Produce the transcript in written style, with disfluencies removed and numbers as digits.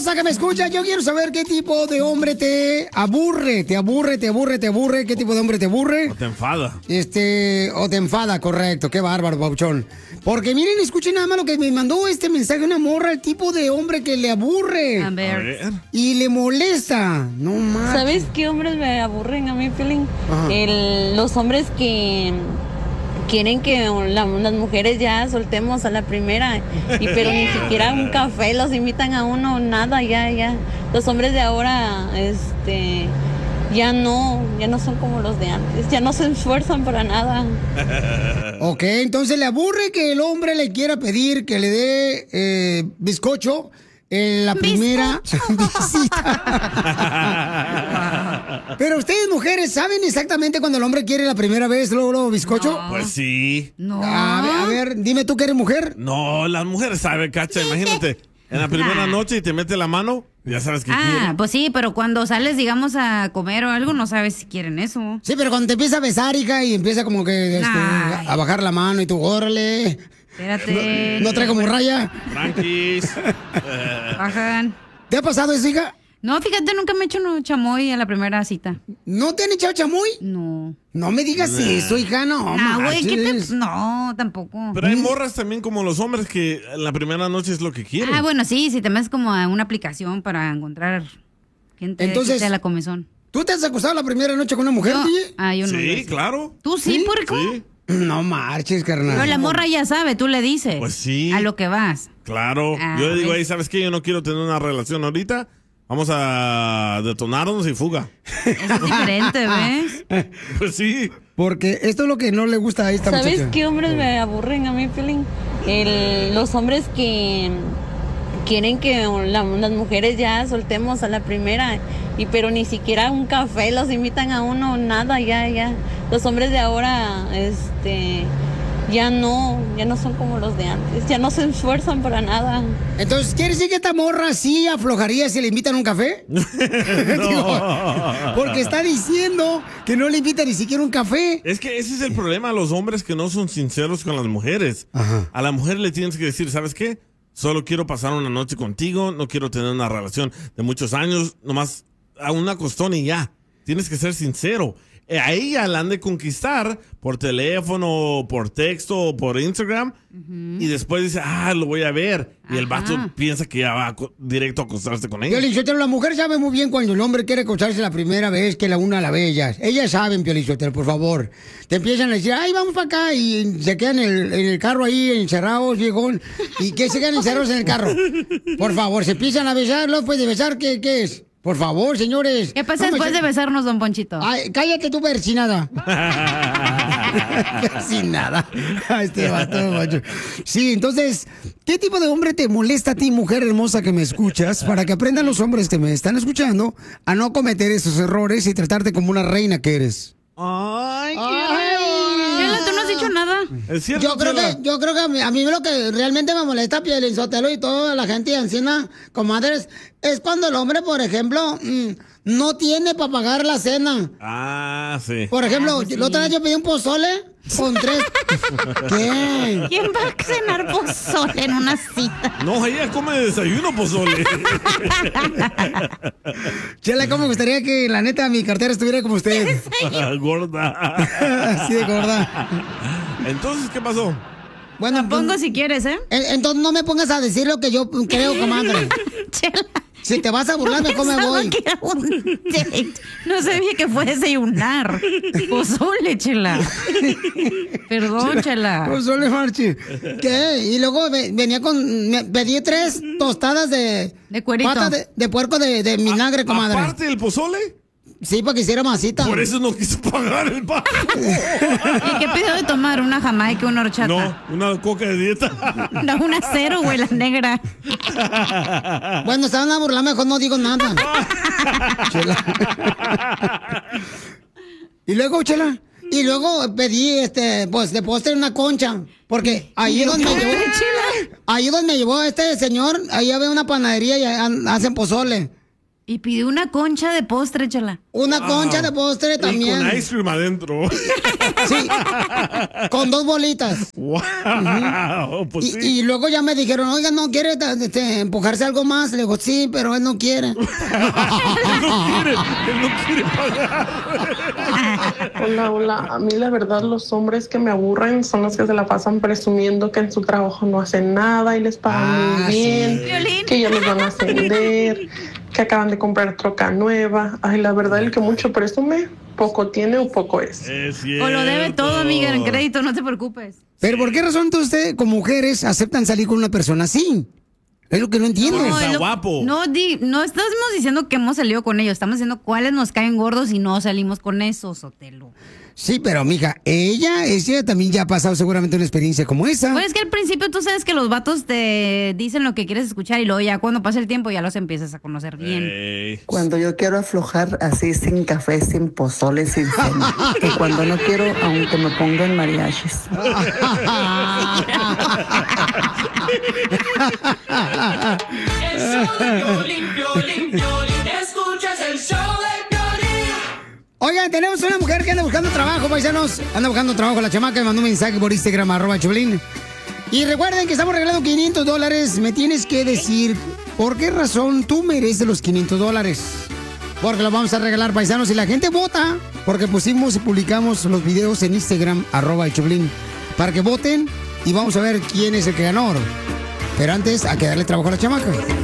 hermosa que me escucha, yo quiero saber qué tipo de hombre te aburre, ¿qué tipo de hombre te aburre? O te enfada. O te enfada, correcto, qué bárbaro, Pauchón. Porque miren, escuchen nada más lo que me mandó este mensaje una morra, el tipo de hombre que le aburre. A ver. Y le molesta, no más. ¿Sabes qué hombres me aburren a mí, Piolín? Los hombres que quieren que las mujeres ya soltemos a la primera, pero ni siquiera un café los invitan a uno, nada, ya. Los hombres de ahora, ya no son como los de antes, ya no se esfuerzan para nada. Ok, entonces le aburre que el hombre le quiera pedir que le dé bizcocho en la primera visita. Pero ustedes, mujeres, ¿saben exactamente cuando el hombre quiere la primera vez luego bizcocho? No. Pues sí. No. A ver, dime tú que eres mujer. No, las mujeres saben, Cacha, imagínate. En la primera noche y te mete la mano, ya sabes que quieren. Pues sí, pero cuando sales, digamos, a comer o algo, no sabes si quieren eso. Sí, pero cuando te empieza a besar, hija, y empieza como que a bajar la mano y tú, órale. Espérate. No trae como raya. Tranquis. Bajan. ¿Te ha pasado eso, hija? No, fíjate, nunca me he hecho un chamoy a la primera cita. ¿No te han echado chamoy? No. No me digas eso, hija, no. Güey, no, tampoco. Pero hay morras también como los hombres que la primera noche es lo que quieren. Bueno, sí, si te metes como a una aplicación para encontrar gente Entonces, de la comezón. ¿Tú te has acostado la primera noche con una mujer, DJ? Yo no. Sí, claro. ¿Tú sí, puerco? Sí. No marches, carnal. Pero la morra ya sabe, tú le dices. Pues sí. A lo que vas. Claro. Yo le digo, ahí, ¿sabes qué? Yo no quiero tener una relación ahorita. Vamos a detonarnos y fuga. Es diferente, ¿ves? Pues sí. Porque esto es lo que no le gusta a esta muchacha. ¿Sabes qué hombres me aburren a mí, Piolín? Los hombres que quieren que las mujeres ya soltemos a la primera, pero ni siquiera un café los invitan a uno, nada, ya. Los hombres de ahora, ya no son como los de antes, ya no se esfuerzan para nada. Entonces, ¿quiere decir que esta morra sí aflojaría si le invitan a un café? Digo, porque está diciendo que no le invita ni siquiera un café. Es que ese es el problema, los hombres que no son sinceros con las mujeres. Ajá. A la mujer le tienes que decir, ¿sabes qué? Solo quiero pasar una noche contigo, no quiero tener una relación de muchos años, nomás a una costón y ya. Tienes que ser sincero. A ella la han de conquistar por teléfono, por texto, o por Instagram. Y después dice, lo voy a ver. Y el vato piensa que ya va directo a acostarse con ella. Piolichotelo, la mujer sabe muy bien cuando el hombre quiere acostarse la primera vez que la una a la ve ellas. Ellas saben, Piolichotelo, por favor. Te empiezan a decir, ay, vamos para acá. Y se quedan en el carro ahí encerrados, viejón. ¿Y qué se quedan encerrados en el carro? Por favor, se empiezan a besar, luego después de besar, ¿qué es? Por favor, señores. ¿Qué pasa después de besarnos, don Ponchito? Ay, cállate tú, persinada. Persinada. Este vato, macho. Sí, entonces, ¿qué tipo de hombre te molesta a ti, mujer hermosa que me escuchas? Para que aprendan los hombres que me están escuchando a no cometer esos errores y tratarte como una reina que eres. Ay, Chela, tú no has dicho nada. Es cierto, Yo creo que a mí lo que realmente me molesta, Piolín-Sotelo y toda la gente de Encina, comadres, es cuando el hombre, por ejemplo, no tiene para pagar la cena. Sí. Por ejemplo, sí. la otra vez yo pedí un pozole con 3. ¿Qué? ¿Quién va a cenar pozole en una cita? No, ella come desayuno pozole. Chela, ¿cómo me gustaría que la neta mi cartera estuviera como usted? Gorda. Así de gorda. Entonces, ¿qué pasó? Bueno, Lo pongo si quieres, ¿eh? Entonces no me pongas a decir lo que yo creo, comadre. Chela. Si te vas a burlar, mejor me Pensaba voy. que era un date. No sabía que fue desayunar. Pozole, Chela. Perdón, Chela. Pozole, Marchi. ¿Qué? Y luego venía pedí 3 tostadas de cuerito. patas de puerco de vinagre, comadre. ¿Aparte del pozole? Sí, para que hiciera masita. Por eso no quiso pagar el pago. ¿Y qué pidió de tomar? ¿Una jamaica, una horchata? No, una coca de dieta. No, una cero, güey, la negra. Bueno, se van a burlar, mejor no digo nada. Chela. Y luego, Chela, y luego pedí, pues, de postre una concha. Porque ahí donde me llevó, ahí donde me llevó este señor, ahí había una panadería y hacen pozole. Y pidió una concha de postre, Chela. Una concha de postre también. Y con ice cream adentro. Sí, con 2 bolitas. ¡Wow! Pues sí. Y luego ya me dijeron, oiga, ¿no quiere empujarse algo más? Le digo, sí, pero él no quiere. Él no quiere pagar. Hola. A mí la verdad los hombres que me aburren son los que se la pasan presumiendo que en su trabajo no hacen nada y les pagan muy bien, que ya los van a ascender, que acaban de comprar troca nueva. Ay, la verdad el que mucho presume, poco tiene o poco es. O lo debe todo, amiga, en crédito, no te preocupes. Pero ¿por qué razón entonces ustedes, como mujeres, aceptan salir con una persona así? Es lo que no entiendo. Está guapo. No estamos diciendo que hemos salido con ellos, estamos diciendo cuáles nos caen gordos y no salimos con esos, Sotelo. Sí, pero mija, ella también ya ha pasado seguramente una experiencia como esa. Pues es que al principio tú sabes que los vatos te dicen lo que quieres escuchar y luego ya cuando pasa el tiempo ya los empiezas a conocer bien. Cuando yo quiero aflojar así sin café, sin pozole, sin cena. Y cuando no quiero, aunque me pongan mariachis. Escuchas el show de Piolín. Oigan, tenemos una mujer que anda buscando trabajo, paisanos. Anda buscando trabajo. La chamaca me mandó un mensaje por Instagram, @Choplin. Y recuerden que estamos regalando $500. Me tienes que decir por qué razón tú mereces los $500. Porque los vamos a regalar, paisanos. Y la gente vota, porque pusimos y publicamos los videos en Instagram, @Choplin, para que voten y vamos a ver quién es el ganador. Pero antes, hay que darle trabajo a la chamaca.